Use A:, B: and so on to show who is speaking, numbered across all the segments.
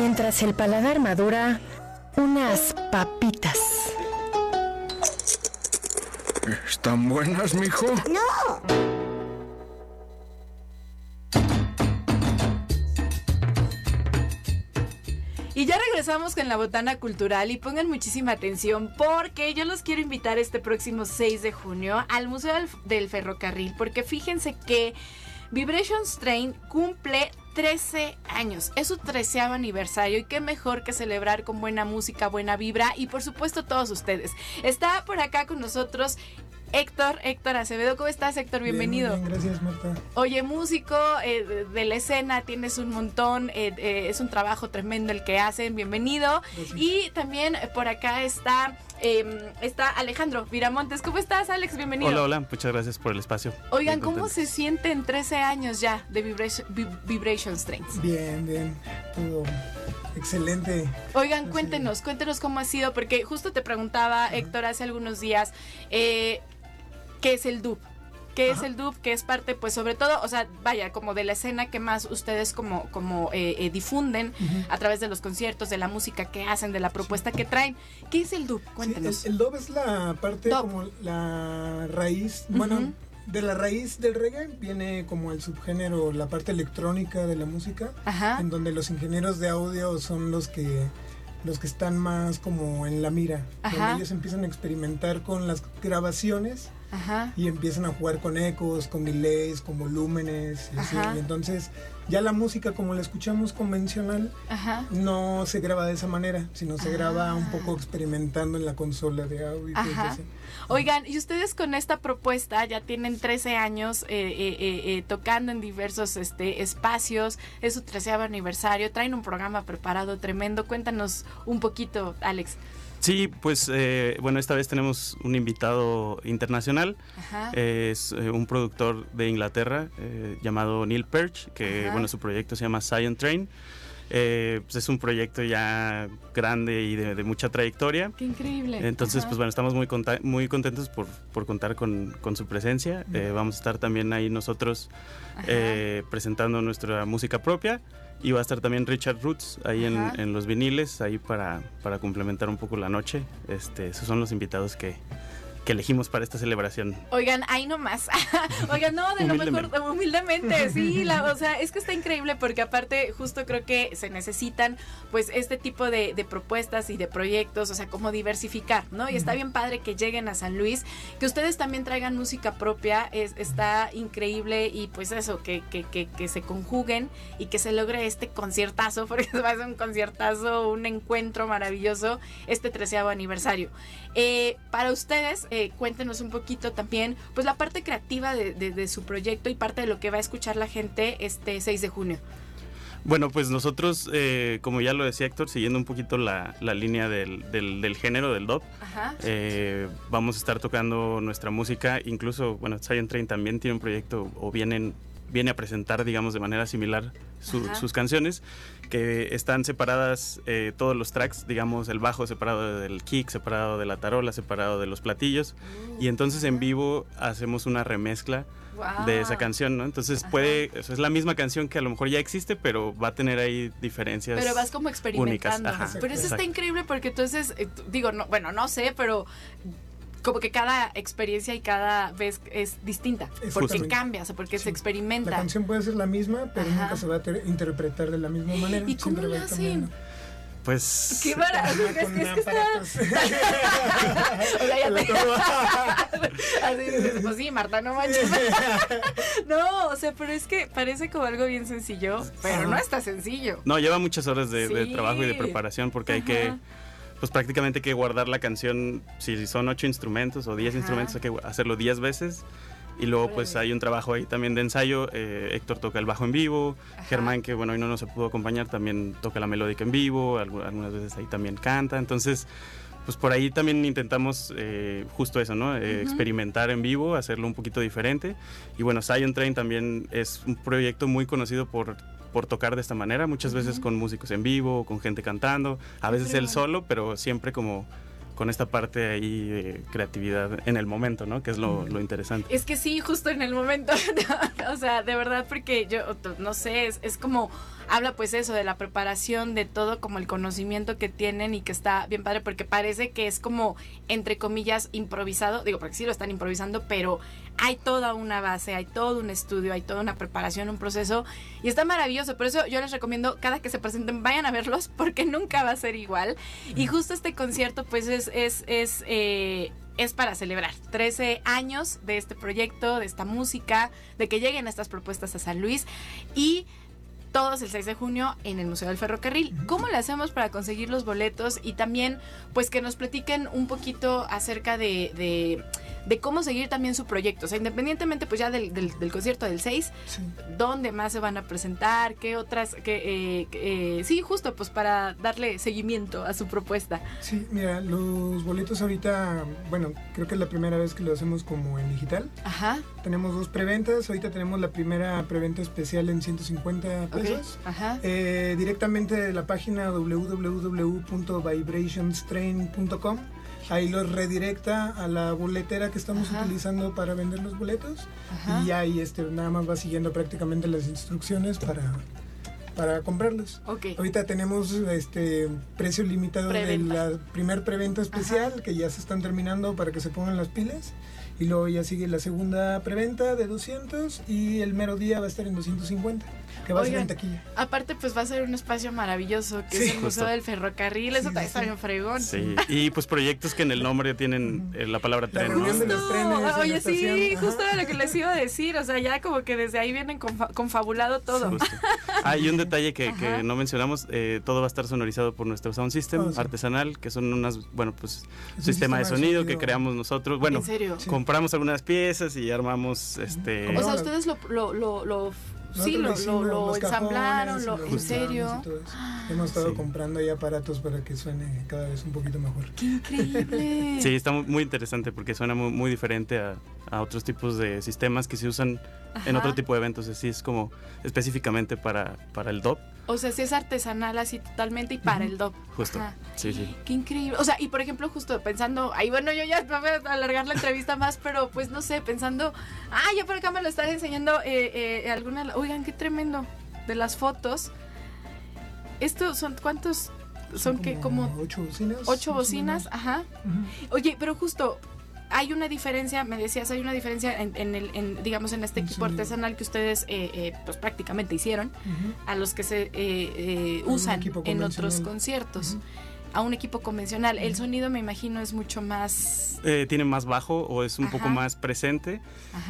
A: mientras el paladar madura unas papitas.
B: ¿Están buenas, mijo?
C: ¡No!
D: Y ya regresamos con la Botana Cultural y pongan muchísima atención porque yo los quiero invitar este próximo 6 de junio al Museo del Ferrocarril, porque fíjense que Vibrations Train cumple 13 años, es su 13º aniversario y qué mejor que celebrar con buena música, buena vibra y por supuesto todos ustedes. Está por acá con nosotros Héctor Acevedo. ¿Cómo estás, Héctor? Bienvenido.
E: Bien, gracias, Marta.
D: Oye, músico de la escena, tienes un montón, es un trabajo tremendo el que hacen, bienvenido.
E: Gracias.
D: Y también por acá está Alejandro Viramontes. ¿Cómo estás, Alex? Bienvenido.
F: Hola, muchas gracias por el espacio.
D: Oigan, ¿cómo se sienten 13 años ya de Vibrations Trains?
E: Bien, todo excelente.
D: Oigan, cuéntenos cómo ha sido, porque justo te preguntaba, Héctor, hace algunos días, ¿qué es el dub? ¿Qué es el dub? Que es parte, pues sobre todo, o sea, vaya, como de la escena que más ustedes como difunden a través de los conciertos, de la música que hacen, de la propuesta que traen. ¿Qué es el dub? Cuéntanos.
E: Sí, el dub es la parte como la raíz, bueno, de la raíz del reggae viene como el subgénero, la parte electrónica de la música, en donde los ingenieros de audio son los que están más como en la mira, donde ellos empiezan a experimentar con las grabaciones. Y empiezan a jugar con ecos, con delays, con volúmenes y así. Y entonces ya la música como la escuchamos convencional no se graba de esa manera, sino se graba un poco experimentando en la consola de audio.
D: Oigan, y ustedes con esta propuesta ya tienen 13 años tocando en diversos espacios, es su 13º aniversario, traen un programa preparado tremendo. Cuéntanos un poquito, Alex.
F: Sí, pues bueno, esta vez tenemos un invitado internacional. Es un productor de Inglaterra llamado Neil Peart, que bueno, su proyecto se llama Zion Train. Pues es un proyecto ya grande y de mucha trayectoria.
D: ¡Qué increíble!
F: Entonces, pues bueno, estamos muy contentos por contar con su presencia. Vamos a estar también ahí nosotros presentando nuestra música propia. Y va a estar también Richard Roots ahí en los viniles, ahí para complementar un poco la noche. Esos son los invitados que elegimos para esta celebración.
D: Oigan, ahí nomás. Oigan, no, de lo mejor, humildemente, sí, o sea, es que está increíble porque aparte justo creo que se necesitan pues este tipo de propuestas y de proyectos, o sea, como diversificar, ¿no? Y está bien padre que lleguen a San Luis, que ustedes también traigan música propia, está increíble y pues eso, que se conjuguen y que se logre este conciertazo, porque va a ser un conciertazo, un encuentro maravilloso, este 13º aniversario. Para ustedes, cuéntenos un poquito también, pues la parte creativa de su proyecto y parte de lo que va a escuchar la gente este 6 de junio.
F: Bueno, pues nosotros, como ya lo decía Héctor, siguiendo un poquito la línea del género del dub, vamos a estar tocando nuestra música, incluso, bueno, Zion Train también tiene un proyecto o viene a presentar, digamos, de manera similar sus canciones, que están separadas todos los tracks, digamos, el bajo separado del kick, separado de la tarola, separado de los platillos, y entonces en vivo hacemos una remezcla de esa canción, ¿no? Entonces es la misma canción que a lo mejor ya existe, pero va a tener ahí diferencias únicas.
D: Pero vas como experimentando. Pero eso está increíble porque entonces, digo, no, bueno, no sé, pero como que cada experiencia y cada vez es distinta, porque cambia, o sea, porque se experimenta.
E: La canción puede ser la misma, pero nunca se va a interpretar de la misma manera.
D: ¿Y cómo lo hacen?
F: Pues...
D: ¡Qué maravilla! Es que está... O sea, ya te... Pues sí, Marta, no manches. No, o sea, pero es que parece como algo bien sencillo, pero no está sencillo.
F: No, lleva muchas horas de trabajo y de preparación, porque hay que... Pues prácticamente hay que guardar la canción, si son 8 instrumentos o 10 instrumentos, hay que hacerlo 10 veces. Y luego pues hay un trabajo ahí también de ensayo. Héctor toca el bajo en vivo. Germán, que bueno, hoy no nos pudo acompañar, también toca la melódica en vivo. Algunas veces ahí también canta. Entonces, pues por ahí también intentamos justo eso, ¿no? Experimentar en vivo, hacerlo un poquito diferente. Y bueno, Zion Train también es un proyecto muy conocido por tocar de esta manera, muchas veces con músicos en vivo, con gente cantando, a veces él solo, pero siempre como con esta parte ahí de creatividad en el momento, ¿no? Que es lo interesante.
D: Es que sí, justo en el momento, o sea, de verdad, porque yo, no sé, es como habla pues eso de la preparación, de todo como el conocimiento que tienen y que está bien padre porque parece que es como entre comillas improvisado, digo porque sí lo están improvisando, pero hay toda una base, hay todo un estudio, hay toda una preparación, un proceso y está maravilloso. Por eso yo les recomiendo cada que se presenten vayan a verlos porque nunca va a ser igual. Y justo este concierto pues es para celebrar 13 años de este proyecto, de esta música, de que lleguen estas propuestas a San Luis y todos el 6 de junio en el Museo del Ferrocarril. ¿Cómo le hacemos para conseguir los boletos? Y también, pues, que nos platiquen un poquito acerca de cómo seguir también su proyecto. O sea, independientemente, pues, ya del concierto del 6, sí. ¿Dónde más se van a presentar? ¿Qué otras? Sí, justo, pues, para darle seguimiento a su propuesta.
E: Sí, mira, los boletos ahorita, bueno, creo que es la primera vez que lo hacemos como en digital.
D: Ajá.
E: Tenemos 2 preventas. Ahorita tenemos la primera preventa especial en 150 pesos. Okay. Ajá. Directamente de la página www.vibrationstrain.com. Ahí los redirecta a la boletera que estamos utilizando para vender los boletos. Ajá. Y ahí nada más va siguiendo prácticamente las instrucciones para comprarlos.
D: Okay.
E: Ahorita tenemos precio limitado de la primer preventa especial que ya se están terminando para que se pongan las pilas. Y luego ya sigue la segunda preventa de 200 y el mero día va a estar en 250, que va a ser en taquilla.
D: Aparte, pues va a ser un espacio maravilloso, que es el Museo del Ferrocarril, eso también está bien fregón.
F: Sí, y pues proyectos que en el nombre tienen la palabra tren.
E: La reunión de los trenes.
D: Oye, sí, justo era lo que les iba a decir, o sea, ya como que desde ahí vienen confabulado todo.
F: Y un detalle que no mencionamos, todo va a estar sonorizado por nuestro sound system artesanal, que son unas, bueno, pues, sistema de sonido que creamos nosotros. Bueno,
D: ¿en serio?
F: Compramos algunas piezas y armamos
D: O sea, ustedes lo ensamblaron, ¿en serio?
E: Hemos estado comprando ahí aparatos para que suene cada vez un poquito mejor.
D: ¡Qué increíble!
F: Sí, está muy interesante porque suena muy diferente a otros tipos de sistemas que se usan en otro tipo de eventos. Así es como específicamente para el DOP.
D: O sea, sí es artesanal así totalmente y para el DOP.
F: Justo, sí.
D: Qué increíble. O sea, y por ejemplo, justo pensando, bueno, yo ya me voy a alargar la entrevista más, pero pues no sé, pensando, ya por acá me lo están enseñando oigan, qué tremendo, de las fotos. ¿Estos son cuántos? Son que como
E: 8 bocinas.
D: 8 bocinas, ajá. Oye, pero justo hay una diferencia, me decías, hay una diferencia en digamos, en este equipo artesanal que ustedes pues prácticamente hicieron, a los que se usan en otros conciertos. A un equipo convencional. El sonido, me imagino, es mucho más...
F: tiene más bajo o es un poco más presente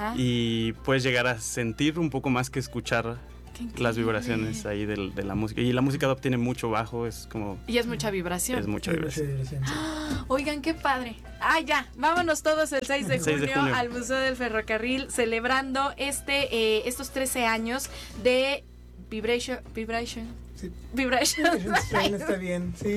F: y puedes llegar a sentir un poco más que escuchar las vibraciones ahí de la música. Y la música DOP tiene mucho bajo, es como...
D: Y es mucha vibración.
F: Es mucha vibración.
D: Oigan, qué padre. Ya, vámonos todos el 6 de junio al Museo del Ferrocarril celebrando estos 13 años de Vibration.
E: Sí.
D: Vibration.
E: Está bien, sí.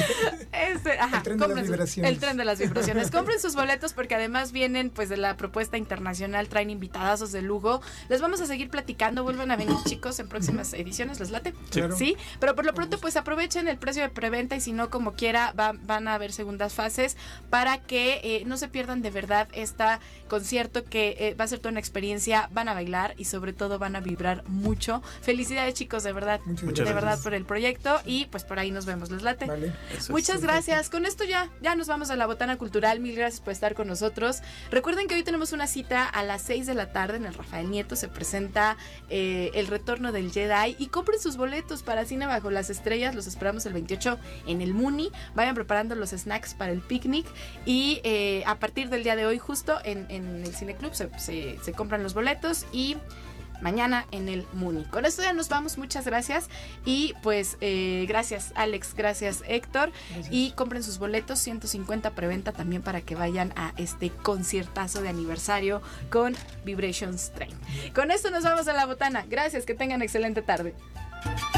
D: El tren de las vibraciones. El tren de las vibraciones. Compren sus boletos porque además vienen pues de la propuesta internacional, traen invitadazos de lujo. Les vamos a seguir platicando, vuelvan a venir chicos en próximas ediciones, ¿les late?
E: Claro.
D: Sí, pero por lo pronto pues aprovechen el precio de preventa y si no, como quiera, van a haber segundas fases para que no se pierdan de verdad este concierto que va a ser toda una experiencia, van a bailar y sobre todo van a vibrar mucho. Felicidades chicos, de verdad.
E: Muchas gracias
D: por el proyecto y pues por ahí nos vemos, ¿les late?
E: Vale.
D: Muchas gracias. Con esto ya nos vamos a la Botana Cultural. Mil gracias por estar con nosotros. Recuerden que hoy tenemos una cita a las 6 de la tarde en el Rafael Nieto. Se presenta El Retorno del Jedi y compren sus boletos para Cine Bajo las Estrellas. Los esperamos el 28 en el Muni. Vayan preparando los snacks para el picnic y a partir del día de hoy justo en el Cine Club se compran los boletos y mañana en el Muni. Con esto ya nos vamos, muchas gracias y pues gracias Alex, gracias Héctor, gracias. Y compren sus boletos, 150 preventa también para que vayan a este conciertazo de aniversario con Vibrations Train. Con esto nos vamos a la botana, gracias, que tengan excelente tarde.